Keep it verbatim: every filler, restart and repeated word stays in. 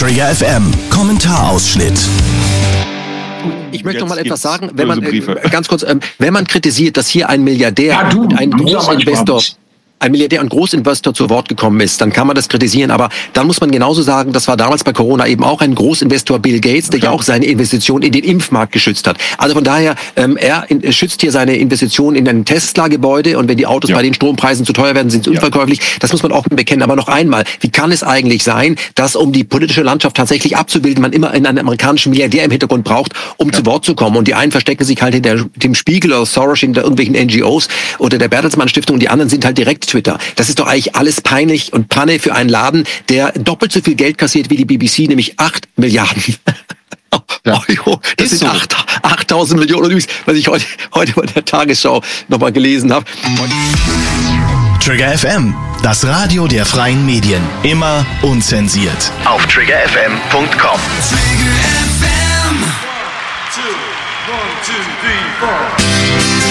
Trigger F M, Kommentarausschnitt. Ich möchte noch mal etwas sagen, wenn man, äh, ganz kurz, ähm, wenn man kritisiert, dass hier ein Milliardär ja, du, und ein Großinvestor... ein Milliardär und Großinvestor zu Wort gekommen ist, dann kann man das kritisieren, aber dann muss man genauso sagen, das war damals bei Corona eben auch ein Großinvestor Bill Gates, der ja, ja auch seine Investition in den Impfmarkt geschützt hat. Also von daher, ähm, er in, schützt hier seine Investition in ein Tesla-Gebäude und wenn die Autos ja. bei den Strompreisen zu teuer werden, sind sie ja. unverkäuflich. Das muss man auch bekennen. Aber noch einmal, wie kann es eigentlich sein, dass um die politische Landschaft tatsächlich abzubilden, man immer einen amerikanischen Milliardär im Hintergrund braucht, um ja. zu Wort zu kommen? Und die einen verstecken sich halt hinter dem Spiegel oder Soros, hinter irgendwelchen N G Os oder der Bertelsmann Stiftung und die anderen sind halt direkt Twitter. Das ist doch eigentlich alles peinlich und Panne für einen Laden, der doppelt so viel Geld kassiert wie die B B C, nämlich acht Milliarden. Ja. Euro. Das ist sind so. achttausend Millionen, was ich heute, heute bei der Tagesschau nochmal gelesen habe. Trigger F M, das Radio der freien Medien. Immer unzensiert. Auf trigger f m punkt com. Trigger F M. Two, one, two, three, four.